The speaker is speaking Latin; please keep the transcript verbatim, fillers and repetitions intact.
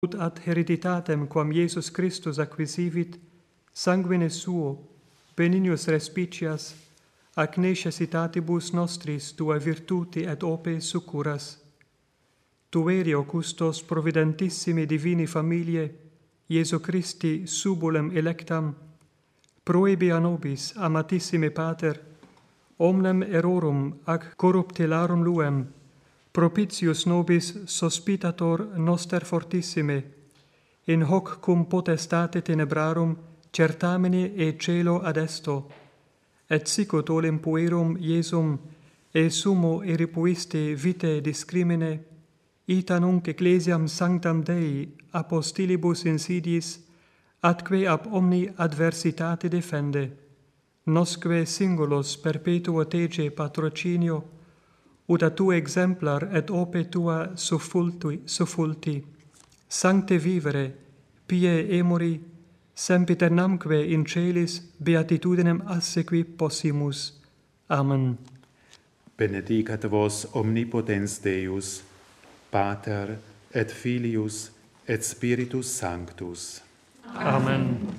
ut ad hereditatem quam Iesus Christus acquisivit, sanguine suo, benignos respicias, ac necessitatibus nostris tua virtuti et ope succuras. Tuerio custos providentissimi divini familiae, Iesu Christi subulem electam, proebi a nobis, amatissime Pater, omnem errorum ac corruptilarum luem, propitius nobis sospitator noster fortissime, in hoc cum potestate tenebrarum certamine e celo adesto, et sicut olem puerum Iesum e sumo eripuiste vitae discrimine, ita nunc ecclesiam sanctam Dei apostilibus insidiis, atque ab omni adversitate defende, nosque singulos perpetuo tege patrocinio, ut a tu exemplar et ope tua suffulti, suffulti, sancte vivere, pie emori, sempiternamque in celis beatitudinem assequi possimus. Amen. Benedicat vos omnipotens Deus, Pater et Filius et Spiritus Sanctus. Amen.